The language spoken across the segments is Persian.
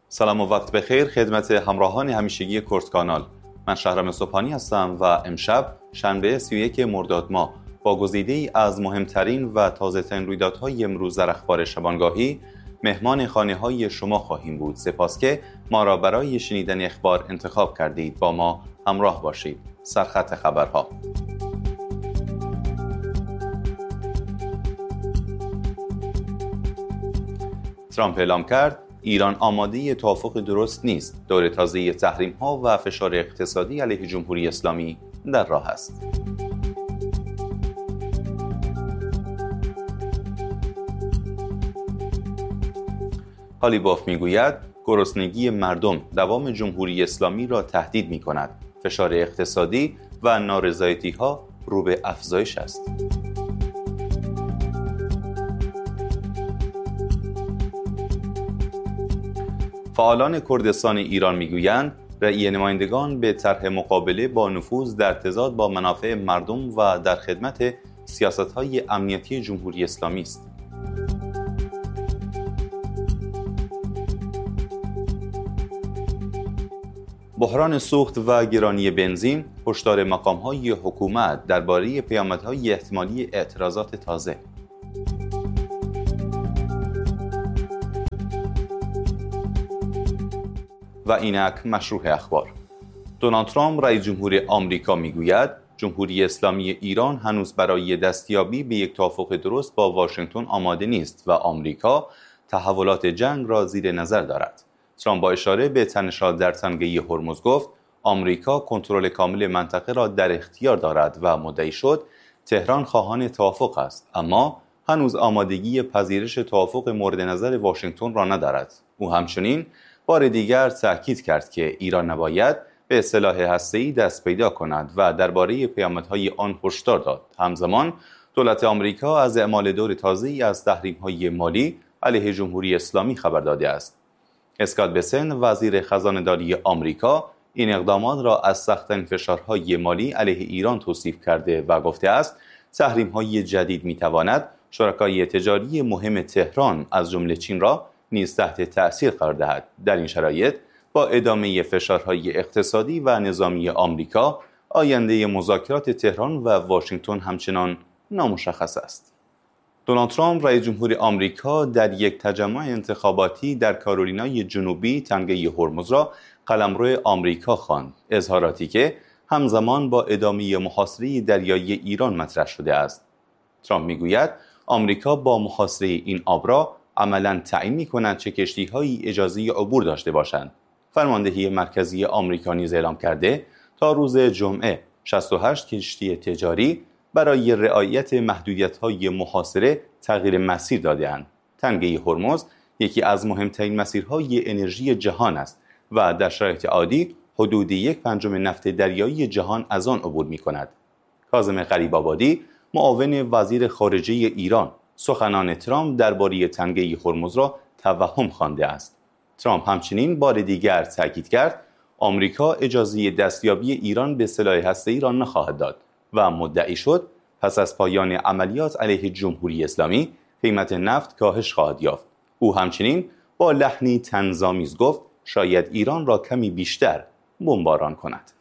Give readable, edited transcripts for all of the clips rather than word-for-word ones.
سلام و وقت بخیر خدمت همراهان همیشگی کورس کانال. من شهرام صبحانی هستم و امشب شنبه 31 مرداد ماه با گزیده‌ای از مهمترین و تازه‌ترین رویدادهای امروز در اخبار شبانگاهی مهمان خانه‌های شما خواهیم بود. سپاس که ما را برای شنیدن اخبار انتخاب کردید. با ما همراه باشید. سرخط خبرها. ترامپ اعلام کرد ایران آماده توافق درست نیست. دور تازه تحریم‌ها و فشار اقتصادی علیه جمهوری اسلامی در راه است. هالیباف میگوید گرسنگی مردم دوام جمهوری اسلامی را تهدید می‌کند. فشار اقتصادی و نارضایتی‌ها رو به افزایش است. فعالان کردستان ایران میگویند رأی نمایندگان به طرح مقابله با نفوذ در تضاد با منافع مردم و در خدمت سیاست‌های امنیتی جمهوری اسلامی است. بحران سوخت و گرانی بنزین، هشدار مقام‌های حکومت درباره پیامدهای احتمالی اعتراضات تازه. و اینک مشروع اخبار. دونالد ترامپ رئیس جمهور آمریکا میگوید جمهوری اسلامی ایران هنوز برای دستیابی به یک توافق درست با واشنگتن آماده نیست و آمریکا تحولات جنگ را زیر نظر دارد. ترامپ با اشاره به تنش‌ها در تنگه هرمز گفت آمریکا کنترل کامل منطقه را در اختیار دارد و مدعی شد تهران خواهان توافق است، اما هنوز آمادگی پذیرش توافق مورد نظر واشنگتن را ندارد. او همچنین بار دیگر تأکید کرد که ایران نباید به سلاح هسته‌ای دست پیدا کند و درباره پیامدهای آن هشدار داد. همزمان دولت آمریکا از اعمال دور تازه‌ای از تحریم‌های مالی علیه جمهوری اسلامی خبر داده است. اسکات بسن وزیر خزانه‌داری آمریکا این اقدامات را از سخت‌ترین فشارهای مالی علیه ایران توصیف کرده و گفته است تحریم‌های جدید می‌تواند شرکای تجاری مهم تهران از جمله چین را نیز تحت تأثیر قرار دهد. در این شرایط با ادامه فشارهای اقتصادی و نظامی آمریکا آینده مذاکرات تهران و واشنگتن همچنان نامشخص است. دونالد ترامپ رئیس جمهور آمریکا در یک تجمع انتخاباتی در کارولینای جنوبی تنگه هرمز را قلمرو آمریکا خواند، اظهاراتی که همزمان با ادامه محاصره دریایی ایران مطرح شده است. ترامپ میگوید آمریکا با محاصره این آب را عملاً تعیین می‌کند چه کشتی‌هایی اجازه عبور داشته باشند. فرماندهی مرکزی آمریکا نیز اعلام کرده تا روز جمعه 68 کشتی تجاری برای رعایت محدودیت‌های محاصره تغییر مسیر داده‌اند. تنگه هرمز یکی از مهمترین مسیرهای انرژی جهان است و در شرایط عادی حدود 1/5 نفت دریایی جهان از آن عبور می‌کند. کاظم غریب‌آبادی معاون وزیر خارجه ایران سخنان ترامپ درباره تنگه هرمز را توهم خوانده است. ترامپ همچنین بار دیگر تاکید کرد آمریکا اجازه دستیابی ایران به سلاح هسته‌ای را نخواهد داد و مدعی شد پس از پایان عملیات علیه جمهوری اسلامی قیمت نفت کاهش خواهد یافت. او همچنین با لحنی طنزآمیز گفت شاید ایران را کمی بیشتر بمباران کند.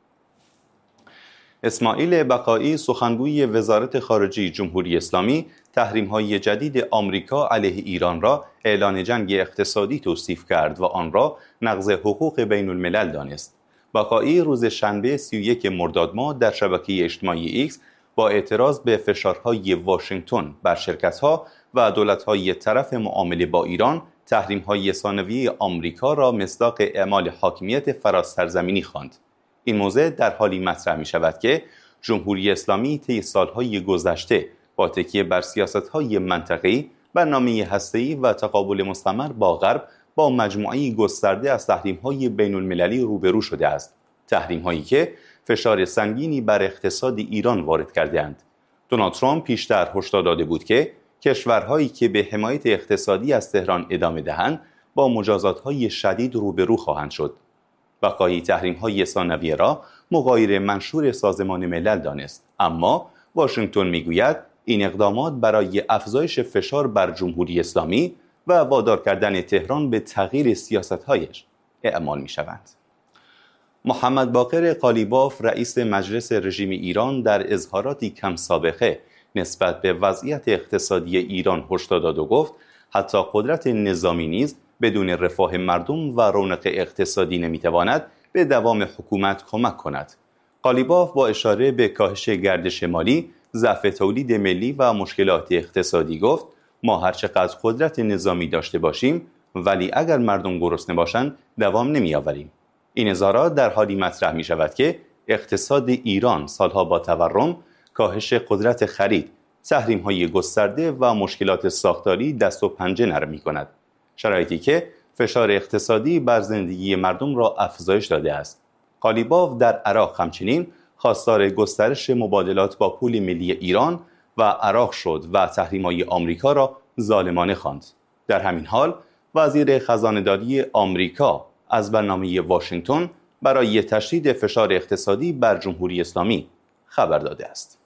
اسماعیل بقائی سخنگوی وزارت خارجه جمهوری اسلامی تحریم‌های جدید آمریکا علیه ایران را اعلان جنگ اقتصادی توصیف کرد و آن را نقض حقوق بین الملل دانست. بقائی روز شنبه 31 مرداد ماه در شبکه اجتماعی ایکس با اعتراض به فشارهای واشنگتن بر شرکت‌ها و دولت‌های طرف معامله با ایران تحریم‌های ثانویه آمریکا را مصداق اعمال حاکمیت فراسرزمینی خواند. این موضوع در حالی مطرح می شود که جمهوری اسلامی طی سالهای گذشته با تکیه بر سیاست‌های منطقه‌ای، برنامه هسته‌ای و تقابل مستمر با غرب با مجموعه‌ای گسترده از تحریم‌های بین‌المللی روبرو شده است. تحریم‌هایی که فشار سنگینی بر اقتصاد ایران وارد کرده‌اند. دونالد ترامپ پیشتر هشدار داده بود که کشورهایی که به حمایت اقتصادی از تهران ادامه دهند با مجازات‌های شدید روبرو خواهند شد. بقای تحریم‌های ثانویه را مغایر منشور سازمان ملل دانست، اما واشنگتن میگوید این اقدامات برای افزایش فشار بر جمهوری اسلامی و وادار کردن تهران به تغییر سیاست‌هایش اعمال می‌شوند. محمد باقر قالیباف رئیس مجلس رژیم ایران در اظهاراتی کم سابقه نسبت به وضعیت اقتصادی ایران هشدار داد و گفت حتی قدرت نظامی نیز بدون رفاه مردم و رونق اقتصادی نمیتواند به دوام حکومت کمک کند. قالیباف با اشاره به کاهش گردش مالی، ضعف تولید ملی و مشکلات اقتصادی گفت ما هرچقدر قدرت نظامی داشته باشیم ولی اگر مردم گرسنه باشند دوام نمیآوریم. این اظهارات در حالی مطرح می شود که اقتصاد ایران سالها با تورم، کاهش قدرت خرید، تحریم‌های گسترده و مشکلات ساختاری دست و پنجه نرم می‌کند. شرایطی که فشار اقتصادی بر زندگی مردم را افزایش داده است. قالیباف در عراق همچنین خواستار گسترش مبادلات با پول ملی ایران و عراق شد و تحریم‌های آمریکا را ظالمانه خواند. در همین حال وزیر خزانه‌داری آمریکا از برنامه واشنگتن برای تشدید فشار اقتصادی بر جمهوری اسلامی خبر داده است.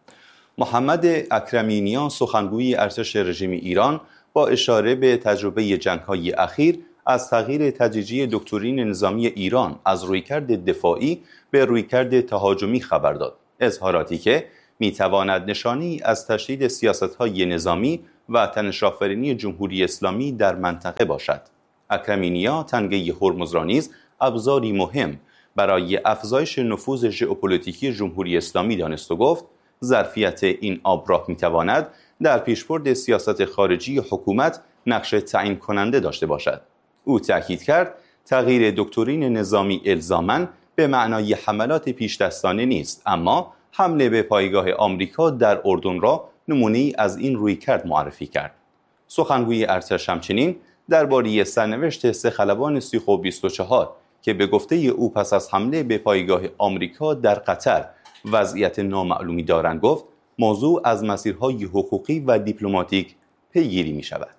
محمد اکرمینیان سخنگوی ارتش رژیم ایران با اشاره به تجربه جنگ‌های اخیر از تغییر تدریجی دکترین نظامی ایران از رویکرد دفاعی به رویکرد تهاجمی خبر داد. اظهاراتی که می‌تواند نشانی از تشدید سیاست‌های نظامی و تنش‌آفرینی جمهوری اسلامی در منطقه باشد. اکرمینیا تنگه هرمز را نیز ابزاری مهم برای افزایش نفوذ ژئوپلیتیکی جمهوری اسلامی دانست و گفت ظرفیت این آبراه میتواند در پیشبرد سیاست خارجی حکومت نقش تعیین کننده داشته باشد. او تاکید کرد تغییر دکترین نظامی الزاماً به معنای حملات پیش‌دستانه نیست، اما حمله به پایگاه آمریکا در اردن را نمونه‌ای از این رویکرد معرفی کرد. سخنگوی ارتش همچنین درباره سرنوشت سه خلبان سیخ و 24 که به گفته او پس از حمله به پایگاه آمریکا در قطر وضعیت نامعلومی دارند گفت موضوع از مسیرهای حقوقی و دیپلماتیک پیگیری می شود.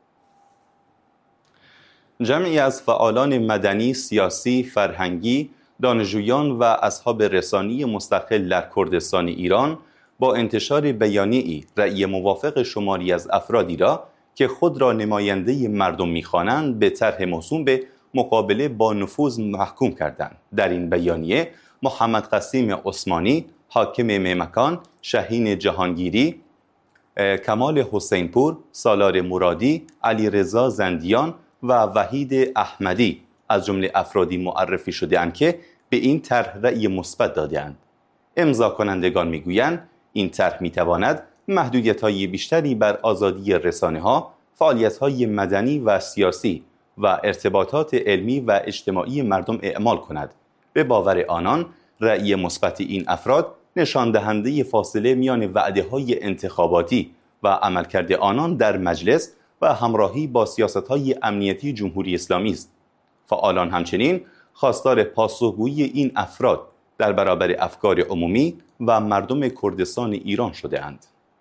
جمعی از فعالان مدنی، سیاسی، فرهنگی، دانشجویان و اصحاب رسانی مستقل در کردستان ایران با انتشار بیانیه‌ای رأی موافق شماری از افرادی را که خود را نماینده مردم می‌خوانند به طرح موسوم به مقابله با نفوذ محکوم کردند. در این بیانیه محمد قسیم عثمانی، حاکم میمکان، شاهین جهانگیری، کمال حسینپور، سالار مرادی، علیرضا زندیان و وحید احمدی از جمله افرادی معرفی شده‌اند که به این طرح رأی مثبت داده‌اند. امضا کنندگان می‌گویند این طرح می‌تواند محدودیت‌های بیشتری بر آزادی رسانه‌ها، فعالیت‌های مدنی و سیاسی و ارتباطات علمی و اجتماعی مردم اعمال کند. به باور آنان رأی مثبت این افراد نشان دهنده فاصله میان وعده‌های انتخاباتی و عملکرد آنان در مجلس و همراهی با سیاست‌های امنیتی جمهوری اسلامی است. فعالان همچنین خواستار پاسخگویی این افراد در برابر افکار عمومی و مردم کردستان ایران شده‌اند.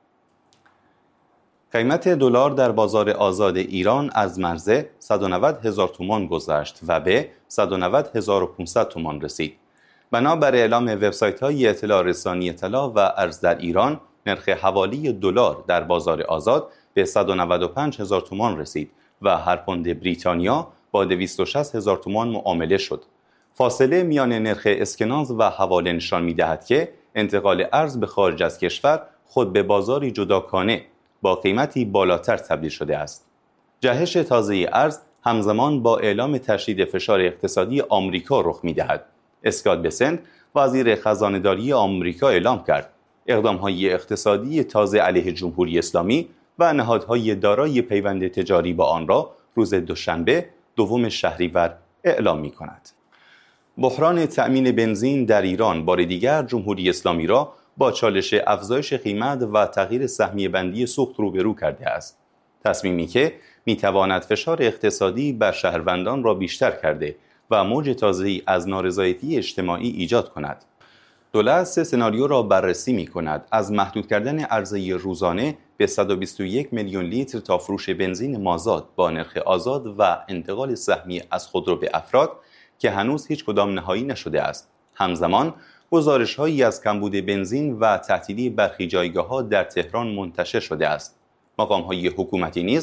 قیمت دلار در بازار آزاد ایران از مرز 190,000 تومان گذشت و به 190,500 تومان رسید. بنابر اعلام وبسایت‌های اطلاع رسانی طلا و ارز در ایران، نرخ حوالی دلار در بازار آزاد به 195,000 تومان رسید و هر پوند بریتانیا با 260,000 تومان معامله شد. فاصله میان نرخ اسکناس و حواله نشان می‌دهد که انتقال ارز به خارج از کشور خود به بازاری جداگانه با قیمتی بالاتر تبدیل شده است. جهش تازه ارز همزمان با اعلام تشدید فشار اقتصادی آمریکا رخ می‌دهد. اسکات بسنت، وزیر خزانه‌داری آمریکا اعلام کرد اقدام‌های اقتصادی تازه علیه جمهوری اسلامی و نهادهای دارای پیوند تجاری با آن را روز دوشنبه دوم شهریور اعلام می‌کند. بحران تأمین بنزین در ایران بار دیگر جمهوری اسلامی را با چالش افزایش قیمت و تغییر سهمیه بندی سوخت روبرو کرده است. تصمیمی که می‌تواند فشار اقتصادی بر شهروندان را بیشتر کرده و موج تازه‌ای از نارضایتی اجتماعی ایجاد کند. دولت 3 سناریو را بررسی می‌کند: از محدود کردن عرضه روزانه به 121 میلیون لیتر تا فروش بنزین مازاد با نرخ آزاد و انتقال سهمیه از خودرو به افراد که هنوز هیچ کدام نهایی نشده است. همزمان گزارش‌هایی از کمبود بنزین و تعطیلی برخی جایگاه‌ها در تهران منتشر شده است. مقام‌های حکومتی نیز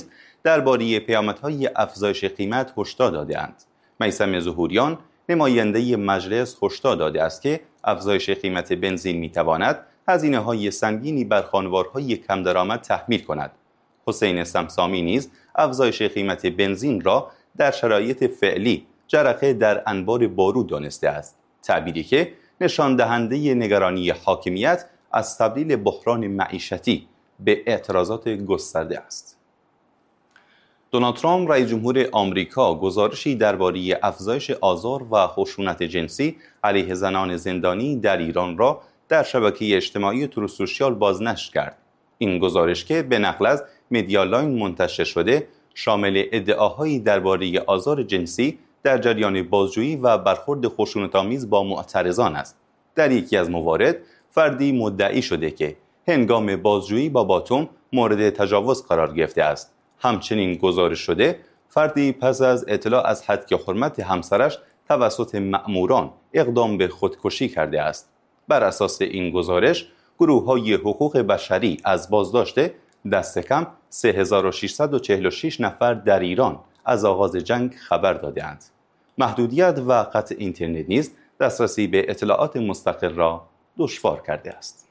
درباره پیامدهای افزایش قیمت هشدار داده‌اند. میثم ظهوریان نماینده مجلس هشدار داده است که افزایش قیمت بنزین می‌تواند هزینه‌های سنگینی بر خانوارهای کم درآمد تحمیل کند. حسین سمسامی نیز افزایش قیمت بنزین را در شرایط فعلی جرقه در انبار بارود دانسته است، تعبیری که نشان دهنده نگرانی حاکمیت از تبدیل بحران معیشتی به اعتراضات گسترده است. دونالد ترامپ رئیس جمهور آمریکا گزارشی درباره افزایش آزار و خشونت جنسی علیه زنان زندانی در ایران را در شبکه اجتماعی تروث سوشیال بازنشر کرد. این گزارش که به نقل از مدیالاین منتشر شده شامل ادعاهایی درباره آزار جنسی در جریان بازجویی و برخورد خشونت‌آمیز با معترضان است. در یکی از موارد فردی مدعی شده که هنگام بازجویی با باتوم مورد تجاوز قرار گرفته است. همچنین گزارش شده فردی پس از اطلاع از هتک حرمت همسرش توسط مأموران اقدام به خودکشی کرده است. بر اساس این گزارش گروه‌های حقوق بشری از بازداشت دست کم 3646 نفر در ایران از آغاز جنگ خبر داده‌اند. محدودیت و قطع اینترنت نیز دسترسی به اطلاعات مستقل را دشوار کرده است.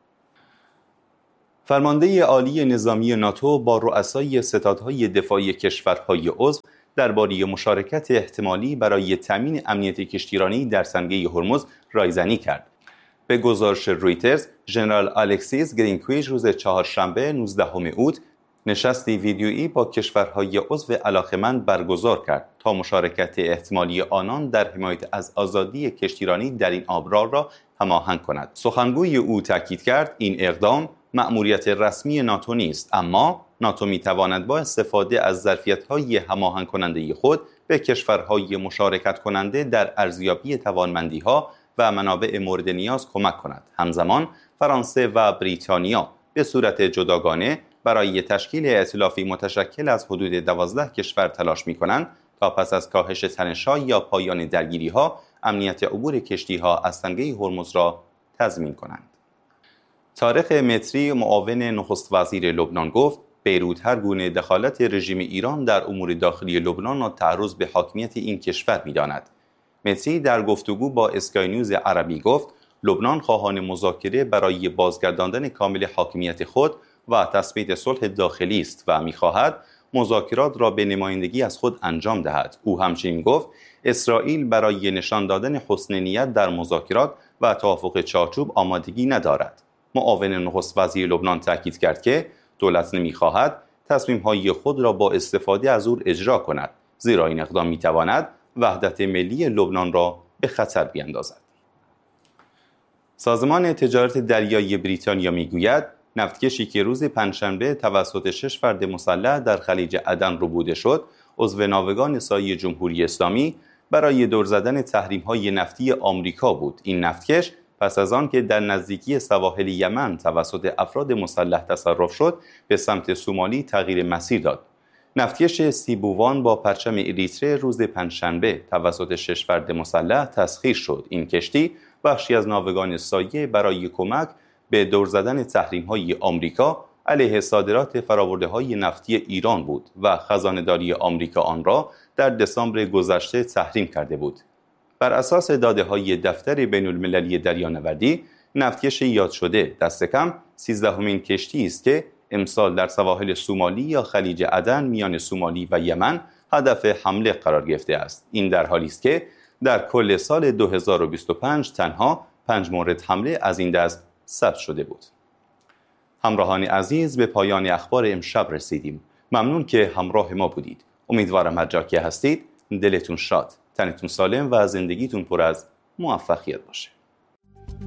فرمانده عالی نظامی ناتو با رؤسای ستادهای دفاعی کشورهای عضو درباره مشارکت احتمالی برای تامین امنیت کشتیرانی در سنگه هرمز رایزنی کرد. به گزارش رویترز، ژنرال الکسیس گرینکویج روز چهارشنبه 19 اوت نشستی ویدیویی با کشورهای عضو علاقه‌مند برگزار کرد تا مشارکت احتمالی آنان در حمایت از آزادی کشتیرانی در این آبراج را هماهنگ کند. سخنگوی او تاکید کرد این اقدام مأموریت رسمی ناتو نیست، اما ناتو می‌تواند با استفاده از ظرفیت‌های هماهنگ کننده خود به کشورهای مشارکت کننده در ارزیابی توانمندی‌ها و منابع مورد نیاز کمک کند. همزمان فرانسه و بریتانیا به صورت جداگانه برای تشکیل ائتلافی متشکل از حدود 12 کشور تلاش می‌کنند تا پس از کاهش تنش‌ها یا پایان درگیری‌ها امنیت عبور کشتی‌ها از سنگه هرمز را تضمین کنند. طارق متری معاون نخست وزیر لبنان گفت بیروت هر گونه دخالت رژیم ایران در امور داخلی لبنان را تعرض به حاکمیت این کشور می‌داند. متری در گفتگو با اسکای نیوز عربی گفت لبنان خواهان مذاکره برای بازگرداندن کامل حاکمیت خود و تثبیت صلح داخلی است و می‌خواهد مذاکرات را به نمایندگی از خود انجام دهد. او همچنین گفت اسرائیل برای نشان دادن حسن نیت در مذاکرات و توافق چارچوب آمادگی ندارد. معاون نخست وزیر لبنان تاکید کرد که دولت نمی‌خواهد تصمیم‌های خود را با استفاده از او اجرا کند، زیرا این اقدام می‌تواند وحدت ملی لبنان را به خطر بیندازد. سازمان تجارت دریایی بریتانیا می‌گوید نفتکشی که روز پنجشنبه توسط 6 فرد مسلح در خلیج عدن ربوده شد، عضو ناوگان سایه جمهوری اسلامی برای دور زدن تحریم‌های نفتی آمریکا بود. این نفتکش پس از آن که در نزدیکی سواحل یمن توسط افراد مسلح تصرف شد، به سمت سومالی تغییر مسیر داد. نفتکش سیبووان با پرچم اریتره روز پنجشنبه توسط 6 فرد مسلح تسخیر شد. این کشتی بخشی از ناوگان سایه برای کمک به دور زدن تحریم‌های آمریکا علیه صادرات فرآورده‌های نفتی ایران بود و خزانه‌داری آمریکا آن را در دسامبر گذشته تحریم کرده بود. بر اساس داده‌های دفتر بین‌المللی دریانوردی، نفتکش یاد شده دست کم 13مین کشتی است که امسال در سواحل سومالی یا خلیج عدن میان سومالی و یمن هدف حمله قرار گرفته است. این در حالی است که در کل سال 2025 تنها 5 مورد حمله از این دست ثبت شده بود. همراهان عزیز، به پایان اخبار امشب رسیدیم. ممنون که همراه ما بودید. امیدوارم هر جا که هستید دلتون شاد، تنتون سالم و زندگیتون پر از موفقیت باشه.